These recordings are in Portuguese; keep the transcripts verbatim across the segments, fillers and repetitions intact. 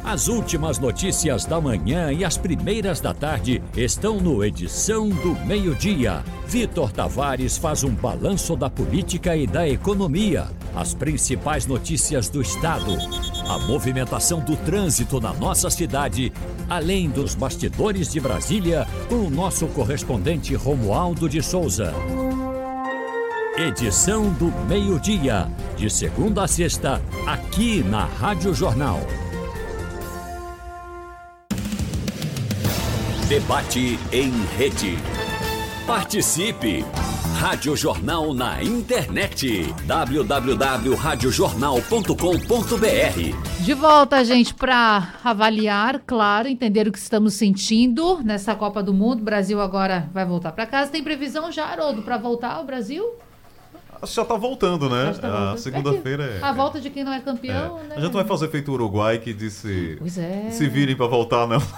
As últimas notícias da manhã e as primeiras da tarde estão no Edição do Meio-Dia. Vitor Tavares faz um balanço da política e da economia, as principais notícias do estado, a movimentação do trânsito na nossa cidade, além dos bastidores de Brasília, com o nosso correspondente Romualdo de Souza. Edição do Meio-Dia, de segunda a sexta, aqui na Rádio Jornal. Debate em rede. Participe! Rádio Jornal na internet. w w w ponto rádio jornal ponto com ponto b r. De volta, gente, para avaliar, claro, entender o que estamos sentindo nessa Copa do Mundo. O Brasil agora vai voltar para casa. Tem previsão já, Haroldo, para voltar ao Brasil? Já tá voltando, né? Tá voltando. A segunda-feira é... A volta de quem não é campeão, é. né? A gente não vai fazer feito o Uruguai, que disse... Pois é. Se virem pra voltar, não.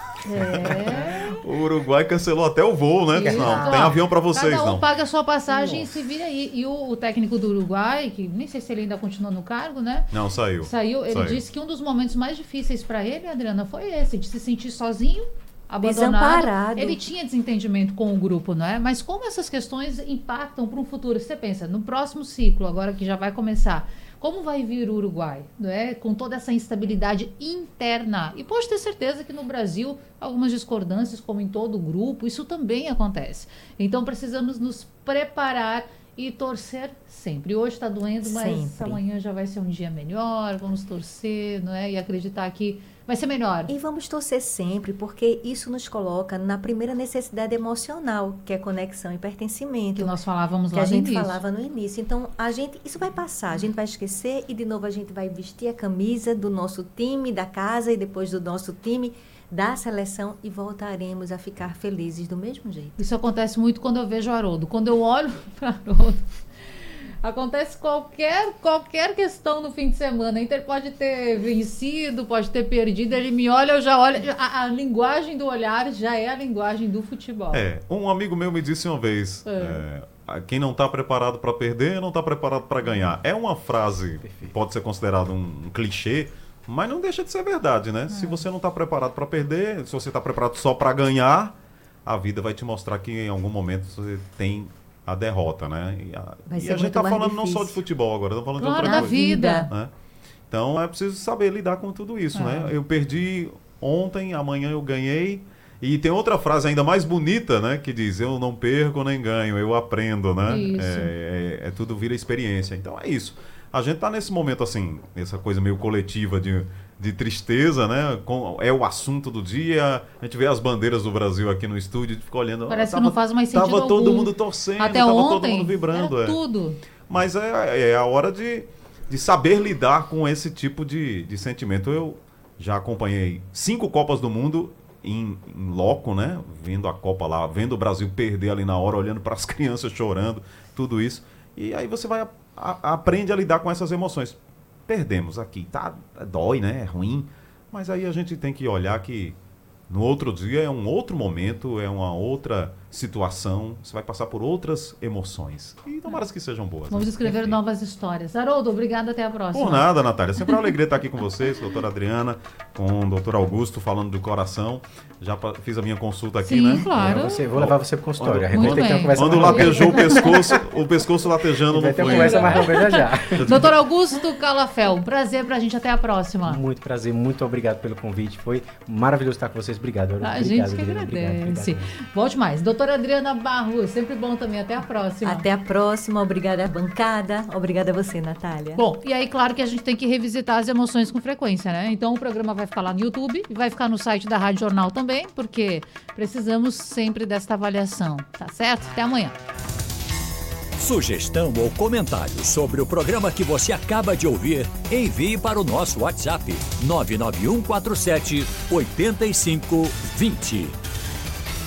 É. O Uruguai cancelou até o voo, né? Isso. Não, tem avião pra vocês, Cada um não. paga a sua passagem Nossa. e se vira aí. E o, o técnico do Uruguai, que nem sei se ele ainda continua no cargo, né? Não, saiu. Saiu. Ele Saiu. disse que um dos momentos mais difíceis para ele, Adriana, foi esse, de se sentir sozinho, abandonado. Desamparado. Ele tinha desentendimento com o grupo, não é? Mas como essas questões impactam para um futuro? Você pensa, no próximo ciclo, agora que já vai começar, como vai vir o Uruguai, não é? Com toda essa instabilidade interna. E pode ter certeza que no Brasil, algumas discordâncias, como em todo o grupo, isso também acontece. Então precisamos nos preparar e torcer sempre. Hoje está doendo, mas Sempre. amanhã já vai ser um dia melhor, vamos torcer, não é? E acreditar que vai ser melhor. E vamos torcer sempre, porque isso nos coloca na primeira necessidade emocional, que é conexão e pertencimento. Que nós falávamos que lá a no gente início. falava no início. Então, a gente, isso vai passar, a gente vai esquecer e de novo a gente vai vestir a camisa do nosso time, da casa e depois do nosso time, da seleção e voltaremos a ficar felizes do mesmo jeito. Isso acontece muito quando eu vejo o Haroldo. Quando eu olho para o Haroldo, acontece qualquer, qualquer questão no fim de semana. A Inter pode ter vencido, pode ter perdido, ele me olha, eu já olho. A, a linguagem do olhar já é a linguagem do futebol. É, um amigo meu me disse uma vez... É. É, quem não está preparado para perder, não está preparado para ganhar. É uma frase que pode ser considerada um, um clichê, mas não deixa de ser verdade, né? É. Se você não está preparado para perder, se você está preparado só para ganhar, a vida vai te mostrar que em algum momento você tem a derrota, né? E a, Vai e ser a gente muito está mais falando não difícil. só de futebol agora, estamos falando Claro, de na outra coisa. vida. Né? Então é preciso saber lidar com tudo isso, É. né? Eu perdi ontem, amanhã eu ganhei. E tem outra frase ainda mais bonita, né? Que diz, eu não perco nem ganho, eu aprendo, né? Isso. É, é, é tudo vira experiência. Então é isso. A gente tá nesse momento, assim, essa coisa meio coletiva de, de tristeza, né? Com, é o assunto do dia. A gente vê as bandeiras do Brasil aqui no estúdio e fica olhando. Parece tava, que não faz mais sentido Tava todo algum. mundo torcendo, Até tava ontem, todo mundo vibrando. era é. tudo. Mas é, é a hora de, de saber lidar com esse tipo de, de sentimento. Eu já acompanhei cinco Copas do Mundo em, em loco, né? Vendo a Copa lá, vendo o Brasil perder ali na hora, olhando para as crianças chorando, tudo isso. E aí você vai a, a, aprende a lidar com essas emoções. Perdemos aqui, tá? Dói, né? É ruim. Mas aí a gente tem que olhar que no outro dia é um outro momento, é uma outra situação, você vai passar por outras emoções. E tomara que sejam boas. Vamos né? escrever Enfim. novas histórias. Haroldo, obrigado, até a próxima. Por nada, Natália. Sempre uma alegria estar aqui com vocês, doutora Adriana, com o doutor Augusto, falando do coração. Já pa- fiz a minha consulta aqui, Sim, né? claro. É, você, vou levar você pro consultório. A Muito Record tem que ter uma bem. conversa Quando mais longa. latejou o pescoço, o pescoço latejando Vai não ter uma foi. conversa mais longa já já. Doutor Augusto Calafel, um prazer pra gente, até a próxima. Muito prazer, muito obrigado pelo convite. Foi maravilhoso estar com vocês. Obrigado. A obrigado, gente que Adriana. Obrigado, agradece. obrigado. Volte mais. Doutora Adriana Barros, sempre bom também. Até a próxima. Até a próxima, obrigada à bancada, obrigada a você, Natália. Bom, e aí, claro que a gente tem que revisitar as emoções com frequência, né? Então, o programa vai ficar lá no YouTube e vai ficar no site da Rádio Jornal também, porque precisamos sempre desta avaliação, tá certo? Até amanhã. Sugestão ou comentário sobre o programa que você acaba de ouvir, envie para o nosso WhatsApp nove nove um quatro sete oito cinco dois zero.